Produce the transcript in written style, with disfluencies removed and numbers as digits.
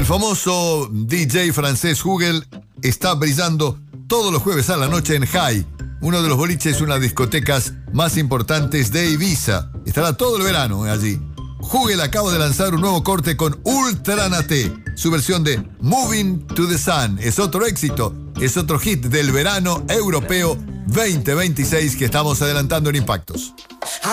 El famoso DJ francés Hugel está brillando todos los jueves a la noche en High, uno de los boliches, una de las discotecas más importantes de Ibiza. Estará todo el verano allí. Hugel acaba de lanzar un nuevo corte con Ultra Naté, su versión de Moving to the Sun. Es otro éxito, es otro hit del verano europeo 2026 que estamos adelantando en Impactos.